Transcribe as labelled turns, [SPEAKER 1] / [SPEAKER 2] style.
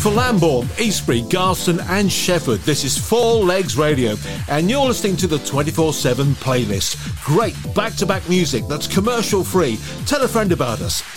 [SPEAKER 1] For Lambourne, Eastbury, Garston and Shefford, this is Four Legs Radio, and you're listening to the 24/7 playlist. Great back-to-back music that's commercial free. Tell a friend about us.